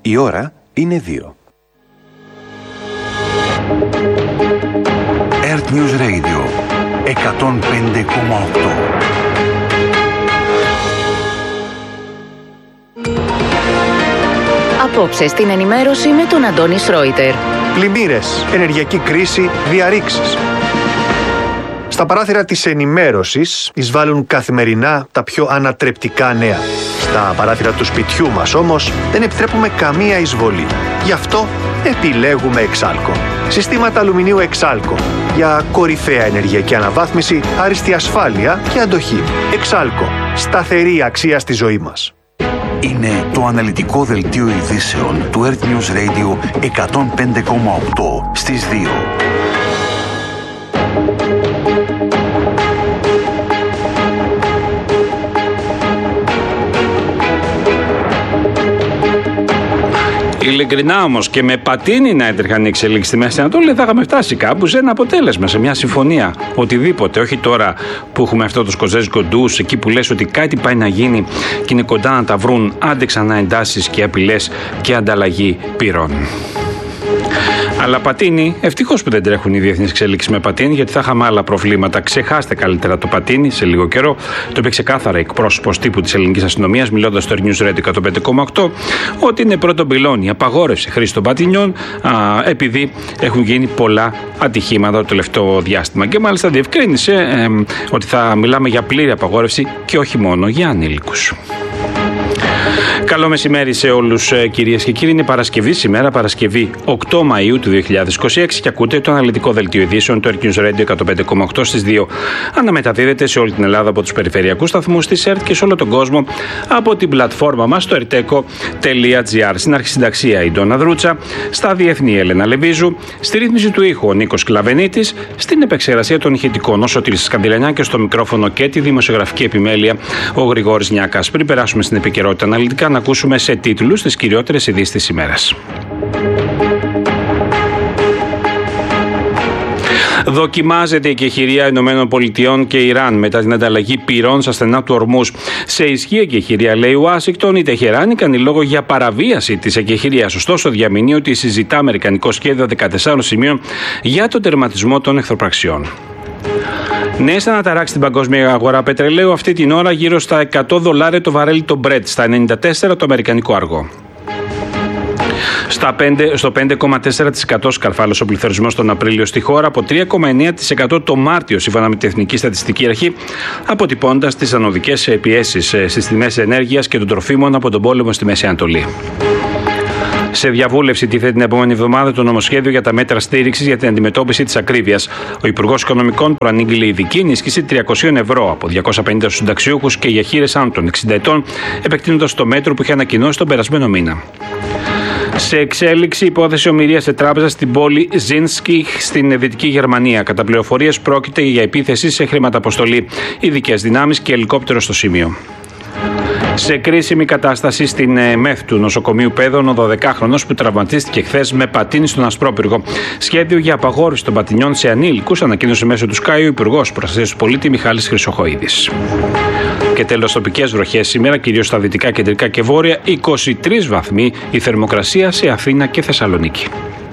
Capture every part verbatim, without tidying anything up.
Η ώρα είναι δύο. Earth News Radio εκατόν πέντε κόμμα οκτώ. Απόψε στην ενημέρωση με τον Αντώνη Σρόιτερ. Πλημμύρες, ενεργειακή κρίση, διαρρήξεις. Στα παράθυρα της ενημέρωσης εισβάλλουν καθημερινά τα πιο ανατρεπτικά νέα. Στα παράθυρα του σπιτιού μας όμως δεν επιτρέπουμε καμία εισβολή. Γι' αυτό επιλέγουμε Εξάλκο. Συστήματα αλουμινίου Εξάλκο. Για κορυφαία ενεργειακή αναβάθμιση, άριστη ασφάλεια και αντοχή. Εξάλκο. Σταθερή αξία στη ζωή μας. Είναι το αναλυτικό δελτίο ειδήσεων του Earth News Radio εκατόν πέντε κόμμα οκτώ στις δύο. Ειλικρινά όμως, και με πατίνι να έτρεχαν οι εξελίξεις στη Μέση Ανατολή, θα είχαμε φτάσει κάπου σε ένα αποτέλεσμα, σε μια συμφωνία. Οτιδήποτε. Όχι τώρα που έχουμε αυτό το σκοζέζικο ντους, εκεί που λες ότι κάτι πάει να γίνει και είναι κοντά να τα βρουν, άντε ξανά εντάσεις και απειλές και ανταλλαγή πυρών. Αλλά πατίνι, ευτυχώς που δεν τρέχουν οι διεθνείς εξελίξεις με πατίνι, γιατί θα είχαμε άλλα προβλήματα. Ξεχάστε καλύτερα το πατίνι σε λίγο καιρό. Το είπε ξεκάθαρα εκπρόσωπος τύπου της ελληνικής αστυνομίας, μιλώντας στο News Radio εκατόν πέντε κόμμα οκτώ, ότι είναι πρώτον πυλώνη απαγόρευση χρήση των πατινιών, α, επειδή έχουν γίνει πολλά ατυχήματα το τελευταίο διάστημα. Και μάλιστα διευκρίνησε ε, ότι θα μιλάμε για πλήρη απαγόρευση και όχι μόνο για ανήλικους. Καλό μεσημέρι σε όλους, κυρίες και κύριοι. Είναι Παρασκευή σήμερα, Παρασκευή οκτώ Μαΐου του δύο χιλιάδες είκοσι έξι, και ακούτε το αναλυτικό δελτίο ειδήσεων του Earth News Radio εκατόν πέντε κόμμα οκτώ στις δύο. Αναμεταδίδεται σε όλη την Ελλάδα από τους περιφερειακούς σταθμούς της ΕΡΤ και σε όλο τον κόσμο από την πλατφόρμα μας στο ερτέκο τελεία τζι άρ. Στην αρχισυνταξία η Ντόνα Δρούτσα, στα διεθνή Έλενα Λεβίζου, στη ρύθμιση του ήχου ο Νίκος Κλαβενίτης, στην επεξεργασία των ηχητικών ο Σωτήρης Σκανδηλενιά και στο μικρόφωνο και τη δημοσιογραφική επιμέλεια ο Γρηγόρης Νιάκας. Πριν περάσουμε στην επικαιρότητα αναλυτικά, να ακούσουμε σε τίτλους τις κυριότερες ειδήσεις της ημέρας. Δοκιμάζεται η εκεχηρία Ηνωμένων Πολιτειών και Ιράν μετά την ανταλλαγή πυρών στα στενά του Ορμούζ. Σε ισχύ εκεχηρία, λέει Ουάσιγκτον, η Τεχεράνη κάνει λόγο για παραβίαση της εκεχηρίας. Ωστόσο, διαμηνύει ότι συζητά αμερικανικό σχέδιο δεκατεσσάρων σημείων για τον τερματισμό των εχθροπραξιών. Νέες αναταράξεις στην παγκόσμια αγορά πετρελαίου, αυτή την ώρα γύρω στα εκατό δολάρια το βαρέλι το Brent, στα ενενήντα τέσσερα το αμερικανικό αργό. Στα πέντε, στο πέντε κόμμα τέσσερα τοις εκατό σκαρφάλωσε ο πληθωρισμός τον Απρίλιο στη χώρα, από τρία κόμμα εννέα τοις εκατό το Μάρτιο, σύμφωνα με την Εθνική Στατιστική Αρχή, αποτυπώντας τις ανωδικές πιέσεις στις τιμές ενέργειας και των τροφίμων από τον πόλεμο στη Μέση Ανατολή. Σε διαβούλευση τίθεται την επόμενη εβδομάδα το νομοσχέδιο για τα μέτρα στήριξης για την αντιμετώπιση της ακρίβειας. Ο Υπουργός Οικονομικών προανήγγειλε ειδική ενίσχυση τριακόσια ευρώ από διακόσια πενήντα στους συνταξιούχους και για χείρες άνω των εξήντα ετών, επεκτείνοντας το μέτρο που είχε ανακοινώσει τον περασμένο μήνα. Σε εξέλιξη, υπόθεση ομηρίας σε τράπεζα στην πόλη Ζίνσκι στην Δυτική Γερμανία. Κατά πληροφορίες, πρόκειται για επίθεση σε χρηματαποστολή. Ειδικές δυνάμεις και ελικόπτερο στο σημείο. Σε κρίσιμη κατάσταση στην ΜΕΘ του νοσοκομείου Πέδων, ο δωδεκάχρονος που τραυματίστηκε χθες με πατίνι στον Ασπρόπυργο. Σχέδιο για απαγόρευση των πατινιών σε ανήλικους ανακοίνωσε μέσω του Sky ο Υπουργός Προστασίας του Πολίτη Μιχάλης Χρυσοχοΐδης. Και τέλος, τοπικές βροχές σήμερα, κυρίως στα δυτικά, κεντρικά και βόρεια, είκοσι τρεις βαθμοί η θερμοκρασία σε Αθήνα και Θεσσαλονίκη.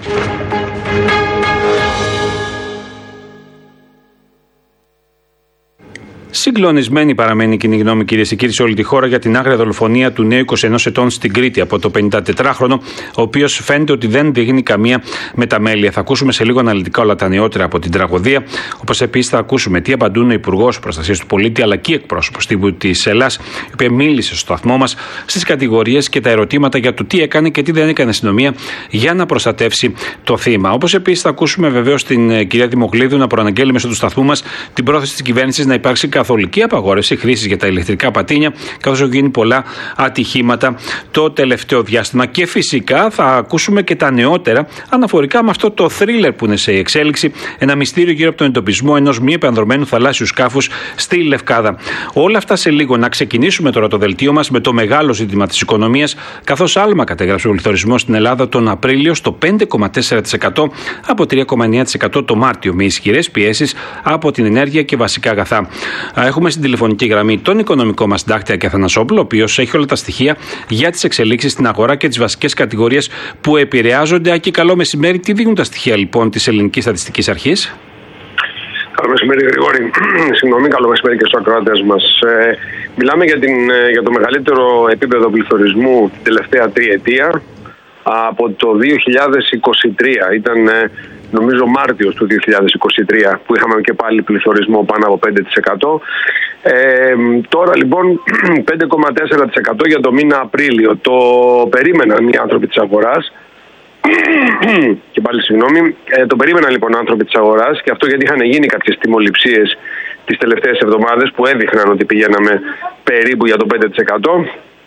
Συγκλονισμένη παραμένει η κοινή γνώμη, κυρίες και κύριοι, σε όλη τη χώρα για την άγρια δολοφονία του νέου είκοσι ενός ετών στην Κρήτη από το πενηντατετράχρονο, ο οποίος φαίνεται ότι δεν δείχνει καμία μεταμέλεια. Θα ακούσουμε σε λίγο αναλυτικά όλα τα νεότερα από την τραγωδία, όπως επίσης θα ακούσουμε τι απαντούν ο Υπουργός Προστασίας του Πολίτη αλλά και εκπρόσωπος τύπου της Ελλάς, η οποία μίλησε στο σταθμό μας στις κατηγορίες και τα ερωτήματα για το τι έκανε και τι δεν έκανε η αστυνομία για να προστατεύσει το θύμα. Όπως επίσης θα ακούσουμε βεβαίως την κυρία Δημοκλίδου να προαναγγέλει μέσω του σταθμού μας την πρόθεση της κυβέρνησης να υπάρξει καθολική απαγόρευση χρήσης για τα ηλεκτρικά πατίνια, καθώς έχουν γίνει πολλά ατυχήματα το τελευταίο διάστημα. Και φυσικά θα ακούσουμε και τα νεότερα αναφορικά με αυτό το θρίλερ που είναι σε εξέλιξη, ένα μυστήριο γύρω από τον εντοπισμό ενός μη επανδρομένου θαλάσσιου σκάφους στη Λευκάδα. Όλα αυτά σε λίγο. Να ξεκινήσουμε τώρα το δελτίο μας με το μεγάλο ζήτημα της οικονομίας, καθώς άλμα κατέγραψε ο πληθωρισμός στην Ελλάδα τον Απρίλιο στο πέντε κόμμα τέσσερα τοις εκατό από τρία κόμμα εννέα τοις εκατό το Μάρτιο, με ισχυρές πιέσεις από την ενέργεια και βασικά αγαθά. Έχουμε στην τηλεφωνική γραμμή τον οικονομικό μας συντάκτη Άκη Αθανασόπουλο, ο οποίος έχει όλα τα στοιχεία για τις εξελίξεις στην αγορά και τις βασικές κατηγορίες που επηρεάζονται. Άκη, καλό μεσημέρι. Τι δείχνουν τα στοιχεία λοιπόν της Ελληνικής Στατιστικής Αρχής? Καλό μεσημέρι, Γρηγόρη. Συγγνώμη, καλό μεσημέρι και στους ακροατές μας. Ε, μιλάμε για, την, για το μεγαλύτερο επίπεδο πληθωρισμού την τελευταία τριετία από το δύο χιλιάδες είκοσι τρία. Ήταν, νομίζω, Μάρτιος του δύο χιλιάδες είκοσι τρία που είχαμε και πάλι πληθωρισμό πάνω από πέντε τοις εκατό. Ε, τώρα λοιπόν πέντε κόμμα τέσσερα τοις εκατό για το μήνα Απρίλιο. Το περίμεναν οι άνθρωποι της αγοράς. Και πάλι συγγνώμη. Ε, το περίμεναν λοιπόν οι άνθρωποι της αγοράς, και αυτό γιατί είχαν γίνει κάποιες τιμοληψίες τις τελευταίες εβδομάδες που έδειχναν ότι πηγαίναμε περίπου για το πέντε τοις εκατό.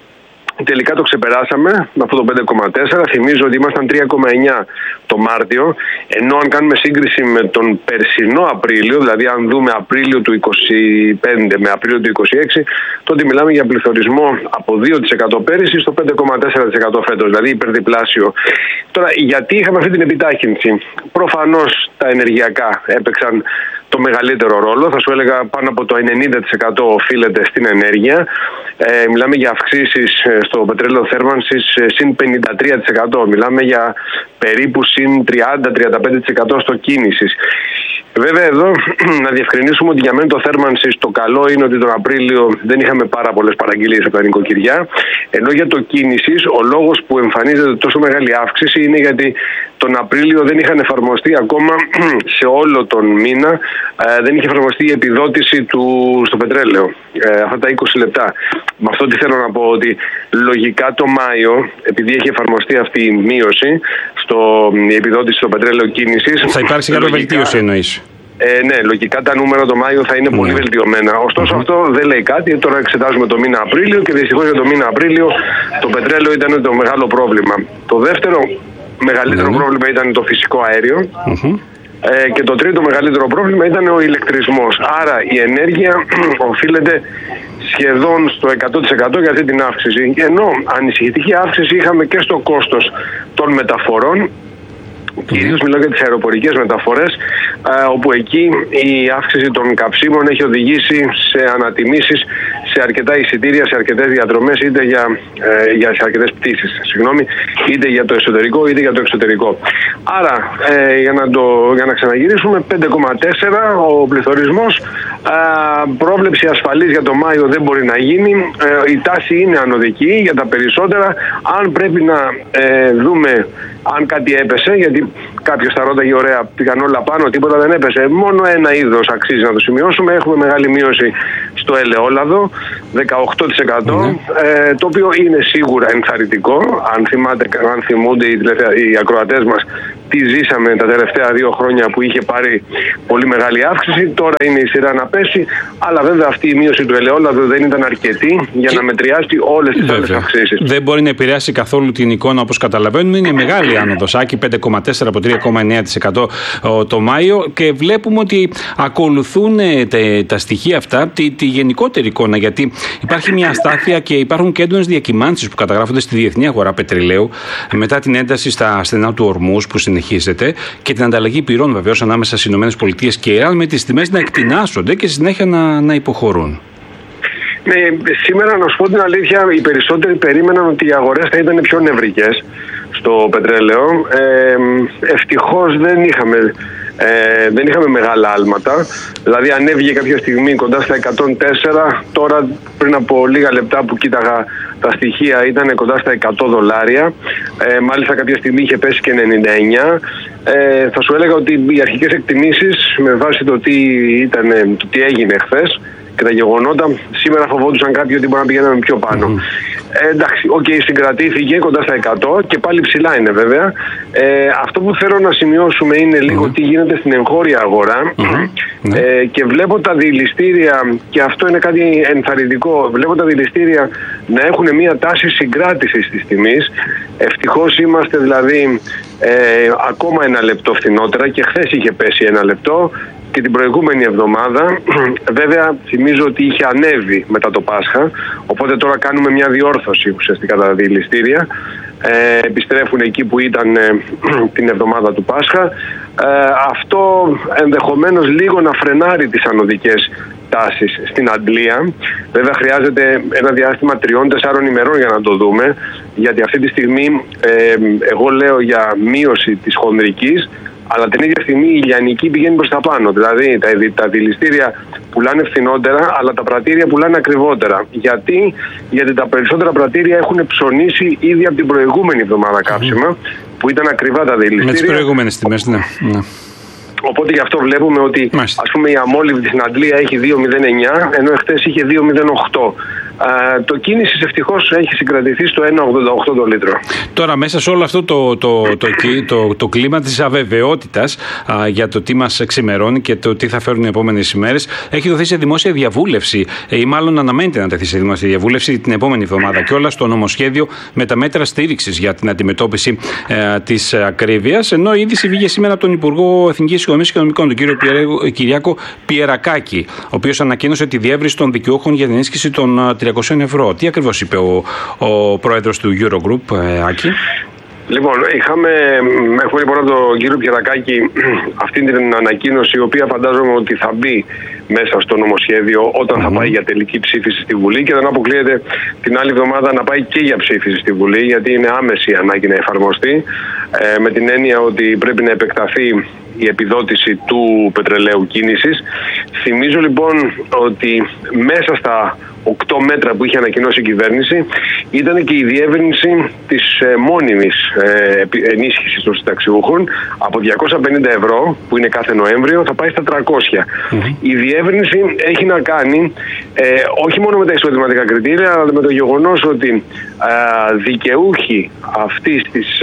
Τελικά το ξεπεράσαμε με αυτό το πέντε κόμμα τέσσερα. Θυμίζω ότι ήμασταν τρία κόμμα εννιά το Μάρτιο, ενώ αν κάνουμε σύγκριση με τον περσινό Απρίλιο, δηλαδή αν δούμε Απρίλιο του είκοσι πέντε με Απρίλιο του είκοσι έξι, τότε μιλάμε για πληθωρισμό από δύο τοις εκατό πέρυσι στο πέντε κόμμα τέσσερα τοις εκατό φέτος, δηλαδή υπερδιπλάσιο. Τώρα, γιατί είχαμε αυτή την επιτάχυνση? Προφανώς τα ενεργειακά έπαιξαν το μεγαλύτερο ρόλο. Θα σου έλεγα πάνω από το ενενήντα τοις εκατό οφείλεται στην ενέργεια. Ε, μιλάμε για αυξήσεις στο πετρέλαιο θέρμανσης συν πενήντα τρία τοις εκατό. Μιλάμε για περίπου συν τριάντα με τριάντα πέντε τοις εκατό στο κίνησης. Βέβαια εδώ να διευκρινίσουμε ότι για μένα το θέρμανσης το καλό είναι ότι τον Απρίλιο δεν είχαμε πάρα πολλές παραγγελίες από τα νοικοκυριά, ενώ για το κίνησης ο λόγος που εμφανίζεται τόσο μεγάλη αύξηση είναι γιατί τον Απρίλιο δεν είχαν εφαρμοστεί ακόμα σε όλο τον μήνα, ε, δεν είχε εφαρμοστεί η επιδότηση του στο πετρέλαιο, ε, αυτά τα είκοσι λεπτά. Με αυτό τι θέλω να πω, ότι λογικά το Μάιο, επειδή έχει εφαρμοστεί αυτή η μείωση στο, η επιδότηση στο πετρέλαιο κίνησης, θα υπάρξει κάποια βελτίωση, εννοείς? Ε, ναι, λογικά τα νούμερα το Μάιο θα είναι mm. πολύ βελτιωμένα. Ωστόσο, mm-hmm. αυτό δεν λέει κάτι. Τώρα εξετάζουμε το μήνα Απρίλιο και δυστυχώς για το μήνα Απρίλιο το πετρέλαιο ήταν το μεγάλο πρόβλημα. Το δεύτερο μεγαλύτερο mm-hmm. πρόβλημα ήταν το φυσικό αέριο. Mm-hmm. Ε, και το τρίτο μεγαλύτερο πρόβλημα ήταν ο ηλεκτρισμός. Άρα η ενέργεια οφείλεται σχεδόν στο εκατό τοις εκατό για αυτή την αύξηση. Ενώ ανησυχητική αύξηση είχαμε και στο κόστος των μεταφορών. Κυρίως μιλάω για τις αεροπορικές μεταφορές, όπου εκεί η αύξηση των καυσίμων έχει οδηγήσει σε ανατιμήσεις σε αρκετά εισιτήρια, σε αρκετές διαδρομές, είτε για, ε, για σε αρκετές πτήσεις, συγγνώμη, είτε για το εσωτερικό είτε για το εξωτερικό. Άρα, ε, για, να το, για να ξαναγυρίσουμε, πέντε κόμμα τέσσερα ο πληθωρισμός, ε, πρόβλεψη ασφαλής για το Μάιο δεν μπορεί να γίνει, ε, η τάση είναι ανωδική για τα περισσότερα. Αν πρέπει να ε, δούμε αν κάτι έπεσε, γιατί κάποιος θα ρώταγε, ωραία, πήγαν όλα πάνω, τίποτα δεν έπεσε. Μόνο ένα είδος αξίζει να το σημειώσουμε. Έχουμε μεγάλη μείωση στο ελαιόλαδο, δεκαοκτώ τοις εκατό, mm-hmm. ε, το οποίο είναι σίγουρα ενθαρρυντικό. Αν, θυμάτε, αν θυμούνται οι, οι ακροατές μας τι ζήσαμε τα τελευταία δύο χρόνια που είχε πάρει πολύ μεγάλη αύξηση, τώρα είναι η σειρά να πέσει. Αλλά βέβαια αυτή η μείωση του ελαιόλαδου δεν ήταν αρκετή για και... να μετριάσει όλες τις άλλες αυξήσεις. Δεν μπορεί να επηρεάσει καθόλου την εικόνα, όπως καταλαβαίνουμε. Είναι μεγάλη άνοδος, Άκη, πέντε κόμμα τέσσερα από τρία κόμμα εννέα τοις εκατό το Μάιο, και βλέπουμε ότι ακολουθούν τε, τα στοιχεία αυτά τη, τη γενικότερη εικόνα, γιατί υπάρχει μια αστάθεια και υπάρχουν και έντονες διακυμάνσεις που καταγράφονται στη διεθνή αγορά πετρελαίου μετά την ένταση στα στενά του Ορμούζ που συνεχίζεται και την ανταλλαγή πυρών βεβαίως ανάμεσα στις ΗΠΑ και Ιράν, με τις τιμές να εκτινάσσονται και στη συνέχεια να, να υποχωρούν. Ναι, σήμερα να σου πω την αλήθεια, οι περισσότεροι περίμεναν ότι οι αγορές θα ήταν πιο νευρικές στο πετρέλαιο. Ε, ευτυχώς δεν είχαμε, ε, δεν είχαμε μεγάλα άλματα. Δηλαδή ανέβηκε κάποια στιγμή κοντά στα εκατόν τέσσερα, τώρα πριν από λίγα λεπτά που κοίταγα τα στοιχεία ήταν κοντά στα εκατό δολάρια. Ε, μάλιστα κάποια στιγμή είχε πέσει και ενενήντα εννιά. Ε, θα σου έλεγα ότι οι αρχικές εκτιμήσεις, με βάση το τι, ήταν, το τι έγινε χθες και τα γεγονότα, σήμερα φοβόντουσαν κάποιοι ότι μπορεί να πηγαίναμε πιο πάνω. Mm. Ε, εντάξει, οκ, okay, συγκρατήθηκε κοντά στα εκατό και πάλι ψηλά είναι βέβαια. Ε, αυτό που θέλω να σημειώσουμε είναι λίγο mm. τι γίνεται στην εγχώρια αγορά. Mm. Ε, και βλέπω τα διελιστήρια, και αυτό είναι κάτι ενθαρρυντικό, βλέπω τα διελιστήρια να έχουν μια τάση συγκράτησης της τιμής. Ευτυχώς είμαστε δηλαδή ε, ακόμα ένα λεπτό φθηνότερα, και χθες είχε πέσει ένα λεπτό και την προηγούμενη εβδομάδα. Βέβαια θυμίζω ότι είχε ανέβει μετά το Πάσχα, οπότε τώρα κάνουμε μια διόρθωση ουσιαστικά τα διελιστήρια. Ε, επιστρέφουν εκεί που ήταν ε, την εβδομάδα του Πάσχα. Ε, αυτό ενδεχομένως λίγο να φρενάρει τις ανωδικές καταστάσεις στην Αντλία. Βέβαια χρειάζεται ένα διάστημα τριών τεσσάρων ημερών για να το δούμε, γιατί αυτή τη στιγμή ε, εγώ λέω για μείωση της χονδρικής, αλλά την ίδια στιγμή η λιανική πηγαίνει προς τα πάνω. Δηλαδή τα, τα δηληστήρια πουλάνε φθηνότερα, αλλά τα πρατήρια πουλάνε ακριβότερα. Γιατί, γιατί τα περισσότερα πρατήρια έχουν ψωνίσει ήδη από την προηγούμενη εβδομάδα κάψιμα, που ήταν ακριβά τα δηληστήρια. Με τις προηγούμενες τιμές, ναι. ναι. Οπότε γι' αυτό βλέπουμε ότι ας πούμε η αμόλυβδη στην Αντλία έχει δύο μηδέν εννιά, ενώ εχθές είχε δύο μηδέν οκτώ. Uh, το κίνηση ευτυχώς έχει συγκρατηθεί στο ένα ογδόντα οκτώ το λίτρο. Τώρα, μέσα σε όλο αυτό το, το, το, το, το, το κλίμα της αβεβαιότητας uh, για το τι μας ξημερώνει και το τι θα φέρουν οι επόμενες ημέρες, έχει δοθεί σε δημόσια διαβούλευση, ή μάλλον αναμένεται να τεθεί σε δημόσια διαβούλευση την επόμενη εβδομάδα κιόλα στο νομοσχέδιο με τα μέτρα στήριξης για την αντιμετώπιση uh, της ακρίβειας. Ενώ η είδηση βγήκε σήμερα από τον Υπουργό Εθνικής Οικονομίας και Οικονομικών, τον κύριο Κυριάκο Πιερακάκη, ο οποίος ανακοίνωσε τη διεύρυνση των δικαιούχων για την ενίσχυση των τριακόσια ευρώ. Τι ακριβώς είπε ο, ο πρόεδρος του Eurogroup, ε, Άκη? Λοιπόν, είχαμε, έχουμε λοιπόν από τον κύριο Πιερακάκη αυτή την ανακοίνωση, η οποία φαντάζομαι ότι θα μπει μέσα στο νομοσχέδιο όταν mm-hmm. θα πάει για τελική ψήφιση στη Βουλή, και δεν αποκλείεται την άλλη εβδομάδα να πάει και για ψήφιση στη Βουλή, γιατί είναι άμεση ανάγκη να εφαρμοστεί, ε, με την έννοια ότι πρέπει να επεκταθεί η επιδότηση του πετρελαίου κίνησης. Θυμίζω λοιπόν ότι μέσα στα οκτώ μέτρα που είχε ανακοινώσει η κυβέρνηση ήταν και η διεύρυνση της ε, μόνιμης ε, ενίσχυσης των συνταξιούχων από διακόσια πενήντα ευρώ, που είναι κάθε Νοέμβριο, θα πάει στα τριακόσια. Mm-hmm. Η διεύρυνση έχει να κάνει ε, όχι μόνο με τα εισοδηματικά κριτήρια, αλλά με το γεγονός ότι ε, δικαιούχοι αυτής της,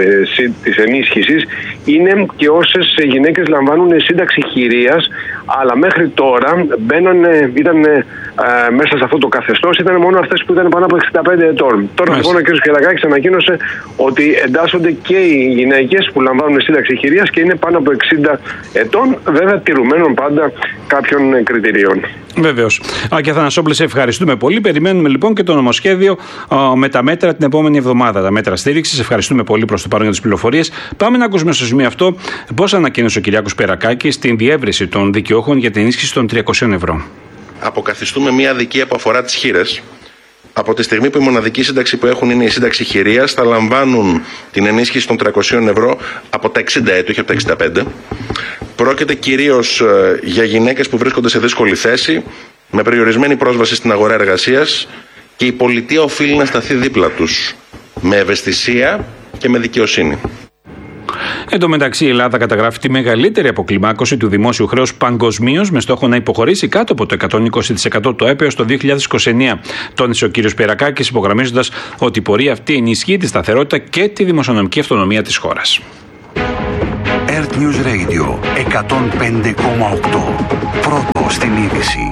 ε, της ενίσχυσης είναι και όσες γυναίκες λαμβάνουν σύνταξη χειρίας, αλλά μέχρι τώρα μπαίνανε, ήταν ε, μέσα σε αυτό το καθεστώς ήταν μόνο αυτές που ήταν πάνω από εξήντα πέντε ετών. Τώρα λοιπόν ο κ. Πιερακάκης ανακοίνωσε ότι εντάσσονται και οι γυναίκες που λαμβάνουν σύνταξη χειρίας και είναι πάνω από εξήντα ετών, βέβαια τηρουμένων πάντα κάποιων κριτηρίων. Βεβαίως. Άκη Αθανασόπουλε, σε ευχαριστούμε πολύ. Περιμένουμε λοιπόν και το νομοσχέδιο α, με τα μέτρα την επόμενη εβδομάδα, τα μέτρα στήριξης. Ευχαριστούμε πολύ προς το παρόν για τις πληροφορίες. Πάμε να ακούσουμε στο σημείο αυτό πώς ανακοίνωσε ο Κυριάκος Πιερακάκης την διεύρυνση των δικαιούχων για την ενίσχυση των τριακοσίων ευρώ. Αποκαθιστούμε μια αδικία που αφορά τις χήρες. Από τη στιγμή που η μοναδική σύνταξη που έχουν είναι η σύνταξη χειρίας, θα λαμβάνουν την ενίσχυση των τριακοσίων ευρώ από τα εξήντα έτη, όχι από τα εξήντα πέντε. Πρόκειται κυρίως για γυναίκες που βρίσκονται σε δύσκολη θέση, με περιορισμένη πρόσβαση στην αγορά εργασίας, και η πολιτεία οφείλει να σταθεί δίπλα τους, με ευαισθησία και με δικαιοσύνη. Εν τω μεταξύ, η Ελλάδα καταγράφει τη μεγαλύτερη αποκλιμάκωση του δημόσιου χρέους παγκοσμίως, με στόχο να υποχωρήσει κάτω από το εκατόν είκοσι τοις εκατό του ΑΕΠ έως το δύο χιλιάδες είκοσι εννέα. Τόνισε ο κ. Πιερακάκης, υπογραμμίζοντας ότι η πορεία αυτή ενισχύει τη σταθερότητα και τη δημοσιονομική αυτονομία της χώρας. Earth News Radio εκατόν πέντε κόμμα οκτώ. Πρώτο στην είδηση.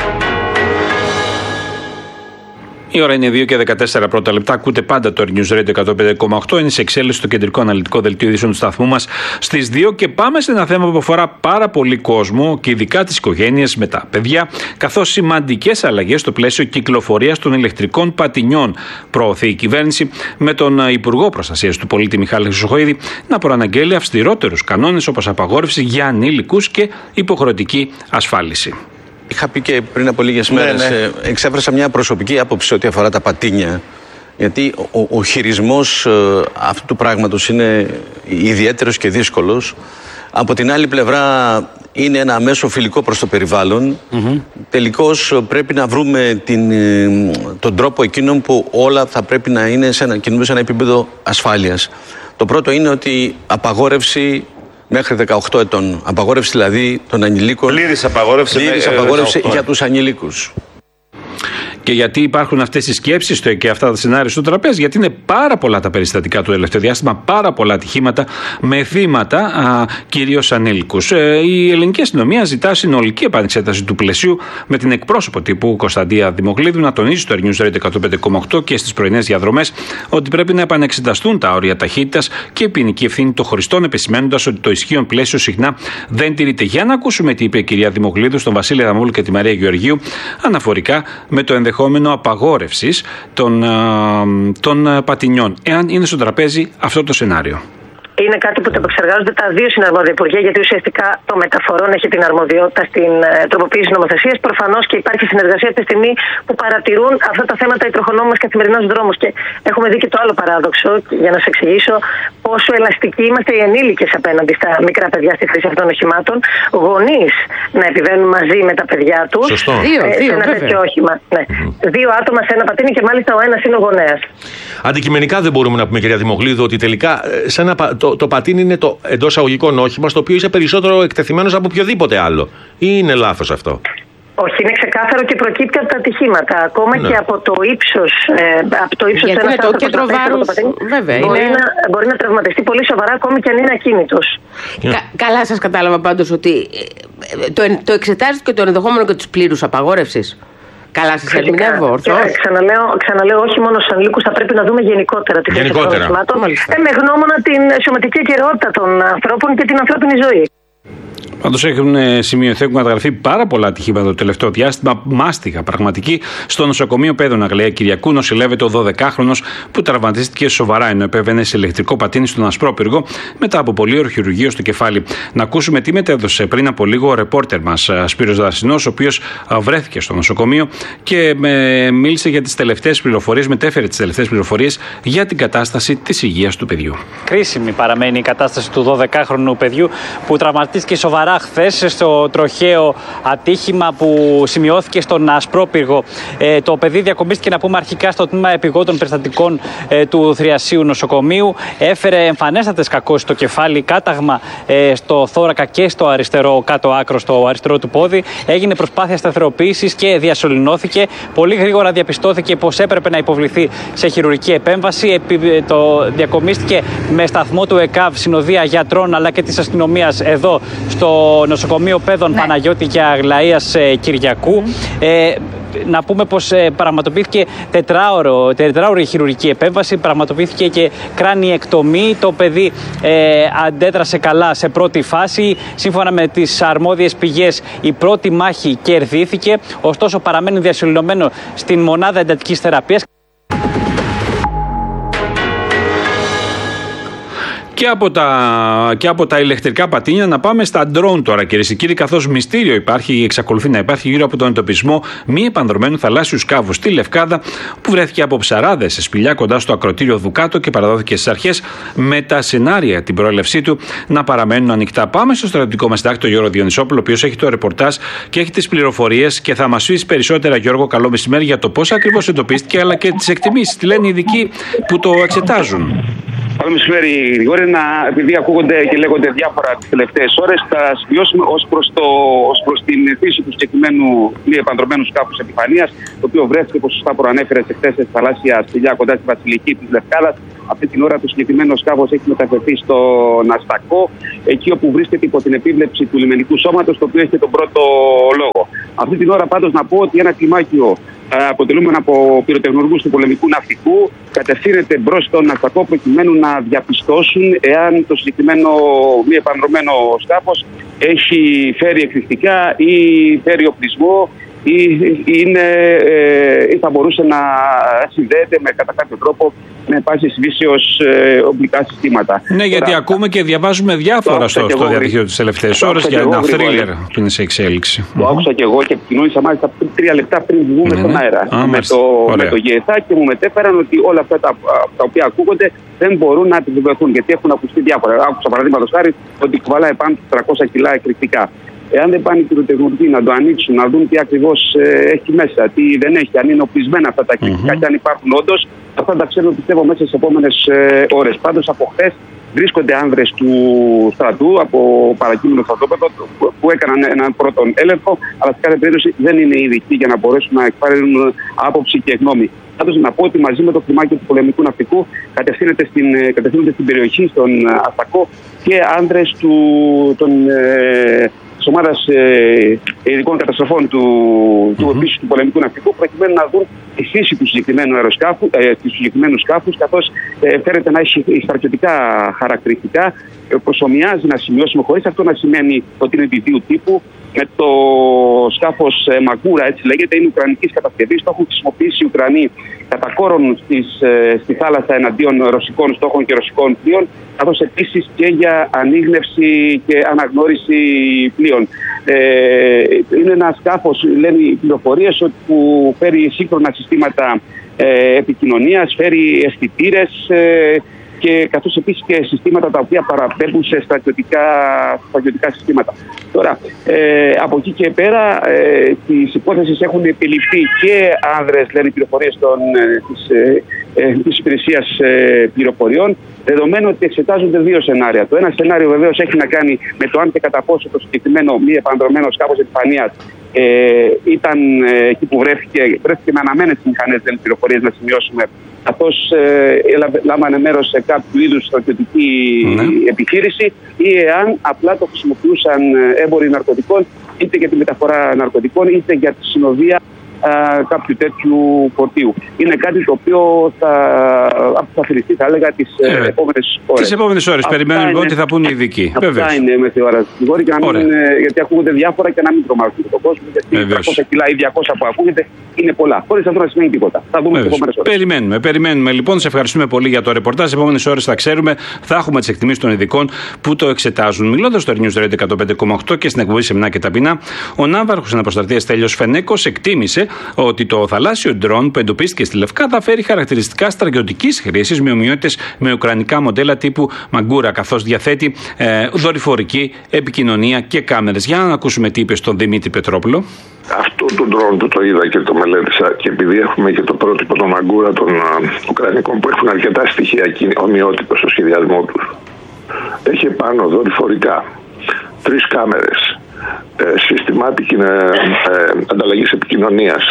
Η ώρα είναι δύο και δεκατέσσερα πρώτα λεπτά. Ακούτε πάντα το Earth News Radio εκατόν πέντε κόμμα οκτώ. Είναι σε εξέλιξη στο κεντρικό αναλυτικό δελτίο ειδήσεων του σταθμού μας στις δύο, και πάμε σε ένα θέμα που αφορά πάρα πολύ κόσμο και ειδικά τις οικογένειες με τα παιδιά, καθώς σημαντικές αλλαγές στο πλαίσιο κυκλοφορίας των ηλεκτρικών πατινιών προωθεί η κυβέρνηση, με τον Υπουργό Προστασίας του Πολίτη Μιχάλη Χρυσοχοΐδη να προαναγγέλει αυστηρότερους κανόνες, όπως απαγόρευση για ανήλικους και υποχρεωτική ασφάλιση. Είχα πει και πριν από λίγες μέρες, ναι, ναι. εξέφρασα μια προσωπική άποψη ό,τι αφορά τα πατίνια, γιατί ο, ο χειρισμός ε, αυτού του πράγματος είναι ιδιαίτερος και δύσκολος. Από την άλλη πλευρά είναι ένα μέσο φιλικό προς το περιβάλλον. Mm-hmm. Τελικώς πρέπει να βρούμε την, τον τρόπο εκείνον που όλα θα πρέπει να είναι σε ένα, κινούμε σε ένα επίπεδο ασφάλειας. Το πρώτο είναι ότι απαγόρευση μέχρι δεκαοκτώ ετών. Απαγόρευση δηλαδή των ανηλίκων. Πλήρης απαγόρευση, πλήρης απαγόρευση για τους ανηλίκους. Και γιατί υπάρχουν αυτές οι σκέψεις και αυτά τα σενάρια στο τραπέζι? Γιατί είναι πάρα πολλά τα περιστατικά του τελευταίου διάστημα, πάρα πολλά ατυχήματα με θύματα κυρίως ανήλικους. Ε, η ελληνική αστυνομία ζητά συνολική επανεξέταση του πλαισίου, με την εκπρόσωπο τύπου Κωνσταντία Δημοκλίδου να τονίζει στο Earth News Radio εκατόν πέντε κόμμα οκτώ και στις πρωινές διαδρομές ότι πρέπει να επανεξεταστούν τα όρια ταχύτητας και η ποινική ευθύνη των χρηστών, επισημαίνοντας ότι το ισχύον πλαίσιο συχνά δεν τηρείται. Για να ακούσουμε τι είπε η κυρία Δημοκλίδου στον Βασίλη Αδαμούλου και τη Μαρία Γεωργίου αναφορικά με το ενδεχόμενο απαγόρευσης των, των πατινιών, εάν είναι στο τραπέζι αυτό το σενάριο. είναι κάτι που το επεξεργάζονται τα δύο συναρμόδια υπουργεία, γιατί ουσιαστικά το μεταφορών έχει την αρμοδιότητα στην τροποποίηση νομοθεσίας. Προφανώς και υπάρχει συνεργασία από τη στιγμή που παρατηρούν αυτά τα θέματα οι τροχονόμοι μας καθημερινά στους δρόμους. Και έχουμε δει και το άλλο παράδοξο, για να σας εξηγήσω πόσο ελαστικοί είμαστε οι ενήλικες απέναντι στα μικρά παιδιά στη χρήση αυτών των οχημάτων. Γονείς να επιβαίνουν μαζί με τα παιδιά τους δύο, σε δύο, ένα βέβαια. τέτοιο όχημα. Ναι. Mm. Δύο άτομα σε ένα πατίνι και μάλιστα ο ένας είναι ο γονέας. Αντικειμενικά δεν μπορούμε να πούμε, κυρία Δημοκλίδου, ότι τελικά σε ένα, το, το πατίνι είναι το εντός αγωγικών όχημα στο οποίο είσαι περισσότερο εκτεθειμένος από οποιοδήποτε άλλο. Ή είναι λάθος αυτό? Όχι, είναι ξεκάθαρο και προκύπτει από τα ατυχήματα. Ακόμα ναι. και από το ύψος ε, από το ύψος Γιατί του είναι το κέντρο βάρους, βέβαια. Μπορεί, είναι... να, μπορεί να τραυματιστεί πολύ σοβαρά ακόμη και αν είναι ακίνητος. Yeah. Κα, καλά σας κατάλαβα πάντως ότι το, το εξετάζετε και το ενδεχόμενο και της πλήρους απαγόρευσης. Καλά σας ερμηνεύω, ορθώς. Ξαναλέω, ξαναλέω, όχι μόνο στους ανηλίκους, θα πρέπει να δούμε γενικότερα τη χρήση των οχημάτων. Ε, με γνώμονα την σωματική ακεραιότητα των ανθρώπων και την ανθρώπινη ζωή. Πάντως έχουν σημειωθεί, έχουν καταγραφεί πάρα πολλά ατυχήματα το τελευταίο διάστημα. Μάστιγα πραγματική. Στο νοσοκομείο Παιδών Αγλαία Κυριακού νοσηλεύεται ο δωδεκάχρονος που τραυματίστηκε σοβαρά ενώ επέβαινε σε ηλεκτρικό πατίνι στον Ασπρόπυργο μετά από πολύωρο χειρουργείο στο κεφάλι. Να ακούσουμε τι μετέδωσε πριν από λίγο ο ρεπόρτερ μας Σπύρος Δρασινός, ο οποίος βρέθηκε στο νοσοκομείο και μίλησε για τις τελευταίες πληροφορίες, μετέφερε τις τελευταίες πληροφορίες για την κατάσταση της υγείας του παιδιού. Κρίσιμη παραμένει η κατάσταση του δωδεκάχρονου παιδιού που τραυματίστηκε σοβαρά χθες στο τροχαίο ατύχημα που σημειώθηκε στον Ασπρόπυργο. Ε, το παιδί διακομίστηκε, να πούμε αρχικά, στο τμήμα επιγόντων περιστατικών ε, του Θριασίου νοσοκομείου. Έφερε εμφανέστατες κακώσεις στο κεφάλι, κάταγμα ε, στο θώρακα και στο αριστερό κάτω άκρο, στο αριστερό του πόδι. Έγινε προσπάθεια σταθεροποίησης και διασωληνώθηκε. Πολύ γρήγορα διαπιστώθηκε πως έπρεπε να υποβληθεί σε χειρουργική επέμβαση. Επί, το διακομίστηκε με σταθμό του ΕΚΑΒ, συνοδεία γιατρών αλλά και της αστυνομίας εδώ στο νοσοκομείο Παιδών, ναι. Παναγιώτη και Αγλαΐας ε, Κυριακού. Mm. Ε, να πούμε πως ε, πραγματοποιήθηκε τετράωρο, τετράωρη χειρουργική επέμβαση, πραγματοποιήθηκε και κράνιεκτομή. Το παιδί ε, αντέδρασε καλά σε πρώτη φάση. Σύμφωνα με τις αρμόδιες πηγές, η πρώτη μάχη κερδίθηκε, ωστόσο παραμένει διασωληνωμένο στην μονάδα εντατικής θεραπείας. Και από, τα, και από τα ηλεκτρικά πατίνια να πάμε στα ντρόουν τώρα, κυρίες και κύριοι, καθώς μυστήριο υπάρχει, εξακολουθεί να υπάρχει γύρω από τον εντοπισμό μη επανδρομένου θαλάσσιου σκάφου στη Λευκάδα, που βρέθηκε από ψαράδες σε σπηλιά κοντά στο ακροτήριο Δουκάτο και παραδόθηκε στις αρχές, με τα σενάρια την προέλευσή του να παραμένουν ανοιχτά. Πάμε στο στρατιωτικό μας συντάκτη, τον Γιώργο Διονυσόπουλο, ο οποίος έχει το ρεπορτάζ και έχει τις πληροφορίες και θα μας πει περισσότερα. Γιώργο, καλό μεσημέρι, για το πώς ακριβώς εντοπίστηκε, αλλά και τις εκτιμήσεις. Τι λένε οι ειδικοί που το εξετάζουν. Καλό μεσημέρι, Γρηγόρη. Επειδή ακούγονται και λέγονται διάφορα τις τελευταίες ώρες, θα σημειώσουμε ως προς, το, ως προς την φύση του συγκεκριμένου μη επανδρομένου σκάφους επιφανείας, το οποίο βρέθηκε, όπως σωστά προανέφερε, σε χθες σε θαλάσσια σπηλιά κοντά στη Βασιλική της Λευκάδας. Αυτή την ώρα το συγκεκριμένο σκάφος έχει μεταφερθεί στον Αστακό, εκεί όπου βρίσκεται υπό την επίβλεψη του λιμενικού σώματος, το οποίο έχει τον πρώτο λόγο. Αυτή την ώρα πάντως να πω ότι ένα κλιμάκιο αποτελούμενο από πυροτεχνουργούς του πολεμικού ναυτικού κατευθύνεται μπρος στον Αστακό προκειμένου να διαπιστώσουν εάν το συγκεκριμένο μη επανδρομένο σκάφος έχει φέρει εκρηκτικά ή φέρει οπλισμό ή, είναι, ε, ή θα μπορούσε να συνδέεται με κατά κάποιο τρόπο με πάσης βίσεως ε, οπλικά συστήματα. Ναι, γιατί Τώρα, ακούμε και διαβάζουμε διάφορα στο, στο διαδίκτυο τις τελευταίες ώρες για ένα θρίλερ που είναι σε εξέλιξη. Το mm-hmm. άκουσα και εγώ και επικοινωνήσα μάλιστα τρία λεπτά πριν βγούμε mm-hmm. στον αέρα ah, με, το, με το ΓΕΘΑ και μου μετέφεραν ότι όλα αυτά τα, τα οποία ακούγονται δεν μπορούν να επιβεβαιωθούν, γιατί έχουν ακουστεί διάφορα. Άκουσα παραδείγματος χάρη ότι κουβαλάει πάνω του τριακόσια κιλά εκρηκτικά. Εάν δεν πάνε οι πυροτεχνουργοί να το ανοίξουν, να δουν τι ακριβώς ε, έχει μέσα, τι δεν έχει, αν είναι οπλισμένα αυτά τα εκρηκτικά mm-hmm. και αν υπάρχουν όντως, αυτά τα ξέρουμε πιστεύω μέσα στις επόμενες ε, ώρες. Πάντως από χθες βρίσκονται άνδρες του στρατού από παρακείμενο στρατόπεδο που έκαναν έναν πρώτον έλεγχο, αλλά σε κάθε περίπτωση δεν είναι ειδικοί για να μπορέσουν να εκπάρουν άποψη και γνώμη. Πάντως να πω ότι μαζί με το κλιμάκιο του πολεμικού ναυτικού κατευθύνεται στην, κατευθύνονται στην περιοχή, στον Αστακό, και άνδρες του, των, ε, της ομάδας ε, ειδικών καταστροφών του, mm-hmm. του επίσης του πολεμικού ναυτικού, προκειμένου να δουν τη φύση του συγκεκριμένου αεροσκάφου, ε, του συγκεκριμένου σκάφους, καθώς ε, φέρεται να έχει στρατιωτικά χαρακτηριστικά. Ε, προσωμιάζει, να σημειώσουμε, χωρίς αυτό να σημαίνει ότι είναι διδίου τύπου, με το σκάφος ε, Μαγκούρα, έτσι λέγεται, είναι ουκρανικής κατασκευής. Το έχουν χρησιμοποιήσει οι Ουκρανοί κατακόρων στις, στη θάλασσα εναντίον ρωσικών στόχων και ρωσικών πλοίων, καθώς επίσης και για ανίγνευση και αναγνώριση πλοίων. Ε, είναι ένα σκάφος, λένε οι πληροφορίες, που φέρει σύγχρονα συστήματα ε, επικοινωνίας, φέρει αισθητήρες ε, και καθώς επίσης και συστήματα τα οποία παραπέμπουν σε στρατιωτικά, στρατιωτικά συστήματα. Τώρα, ε, από εκεί και πέρα, ε, τις υπόθεσεις έχουν επιληφθεί και άνδρες, λένε οι πληροφορίες των, ε, της, ε, ε, της υπηρεσίας ε, πληροφοριών, δεδομένου ότι εξετάζονται δύο σενάρια. Το ένα σενάριο βεβαίως έχει να κάνει με το αν και κατά πόσο το συγκεκριμένο μη επανδρομένο σκάφος επιφανείας ε, ήταν ε, εκεί που βρέθηκε, βρέθηκε με αναμένες μηχανές, λένε οι πληροφορίες, να σημειώσουμε, καθώς ε, λάμβανε μέρος σε κάποιο είδους στρατιωτική ναι. επιχείρηση, ή εάν απλά το χρησιμοποιούσαν έμποροι ναρκωτικών, είτε για τη μεταφορά ναρκωτικών, είτε για τη συνοδεία α, κάποιου τέτοιου φορτίου. Είναι κάτι το οποίο θα αποφασιστεί, θα έλεγα, τις ε, επόμενες ώρες. Τις επόμενες ώρες. Περιμένουμε λοιπόν τι θα πούνε οι ειδικοί. Αυτά Βεβαίως. είναι μέση ώρα δικηγόροι, και να μην, γιατί ακούγονται διάφορα και να μην τρομάζουν τον κόσμο. Γιατί τριακόσια κιλά ή διακόσια που ακούγεται είναι πολλά. Χωρίς αυτό να σημαίνει τίποτα. Θα δούμε τις επόμενες ώρες. Περιμένουμε, περιμένουμε λοιπόν. Σε ευχαριστούμε πολύ για το ρεπορτάζ. Τις επόμενες ώρες θα ξέρουμε, θα έχουμε τις εκτιμήσεις των ειδικών που το εξετάζουν. Μιλώντας στο News Radio εκατόν πέντε κόμμα οκτώ και στην εκπομπή Σεμνά και Ταπεινά, ο ναύαρχος αναποστρατείας Στέλιος Φενέκος εκτίμησε ότι το θαλάσσιο ντρόν που εντοπίστηκε στη Λευκάδα φέρει χαρακτηριστικά στρατιωτικής χρήσης με ομοιότητες με ουκρανικά μοντέλα τύπου Μαγκούρα, καθώς διαθέτει ε, δορυφορική επικοινωνία και κάμερες. Για να ακούσουμε τι είπε στον Δημήτρη Πετρόπουλο. Αυτό το ντρόν που το είδα και το μελέτησα, και επειδή έχουμε και το πρότυπο των Μαγκούρα των uh, Ουκρανικών που έχουν αρκετά στοιχεία ομοιότυπα στο σχεδιασμό τους, έχει πάνω δορυφορικά, τρεις κάμερες, ε, συστημάτικη ε, ε, ανταλλαγής επικοινωνίας,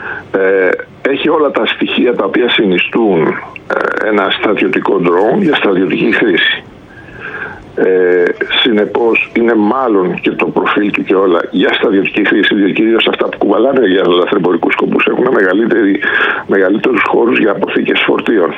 ε, έχει όλα τα στοιχεία τα οποία συνιστούν ε, ένα στρατιωτικό ντρόν για στρατιωτική χρήση. Ε, συνεπώς είναι μάλλον και το προφίλ του και όλα για στρατιωτική χρήση, διότι κυρίως αυτά που κουβαλάνε για λαθρεμπορικούς σκοπούς έχουν μεγαλύτερους χώρους για αποθήκες φορτίων.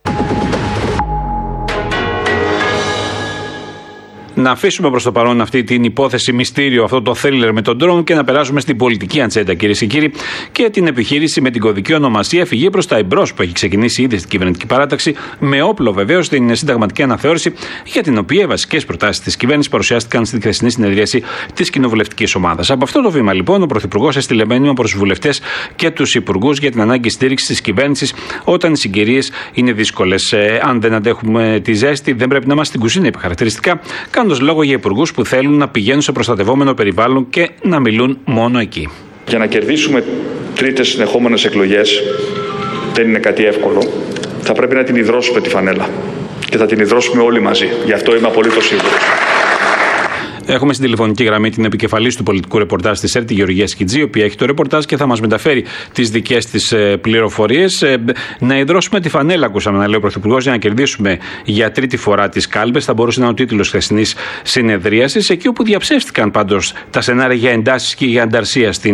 Να αφήσουμε προς το παρόν αυτή την υπόθεση μυστήριο, αυτό το thriller με τον drone, και να περάσουμε στην πολιτική ατζέντα, κυρίες και κύριοι, και την επιχείρηση με την κωδική ονομασία Φυγή προς τα εμπρός, που έχει ξεκινήσει ήδη στην κυβερνητική παράταξη, με όπλο βεβαίως την συνταγματική αναθεώρηση, για την οποία οι βασικές προτάσεις της κυβέρνησης παρουσιάστηκαν στην χθεσινή συνεδρίαση της κοινοβουλευτικής ομάδας. Από αυτό το βήμα, λοιπόν, ο Πρωθυπουργός έστειλε μήνυμα προς τους βουλευτές και τους υπουργούς για την ανάγκη στήριξης της κυβέρνησης όταν οι συγκυρίες είναι δύσκολες. Ε, αν δεν αντέχουμε τη ζέστη, δεν πρέπει να είμαστε στην κουζίνα, είπε χαρακτηριστικά, κάνοντας λόγο για υπουργούς που θέλουν να πηγαίνουν σε προστατευόμενο περιβάλλον και να μιλούν μόνο εκεί. Για να κερδίσουμε τρίτες συνεχόμενες εκλογές δεν είναι κάτι εύκολο. Θα πρέπει να την υδρώσουμε τη φανέλα. Και θα την υδρώσουμε όλοι μαζί. Γι' αυτό είμαι απολύτως σίγουρος. Έχουμε στην τηλεφωνική γραμμή την επικεφαλής του πολιτικού ρεπορτάζ της ΕΡΤ, τη Γεωργία Σκιτζή, η οποία έχει το ρεπορτάζ και θα μας μεταφέρει τις δικές της πληροφορίες. Να υδρώσουμε τη φανέλα, ακούσαμε να λέει ο Πρωθυπουργός, για να κερδίσουμε για τρίτη φορά τις κάλπες. Θα μπορούσε να είναι ο τίτλος χθεσινής συνεδρίασης, εκεί όπου διαψεύστηκαν πάντως τα σενάρια για εντάσεις και για ανταρσία στην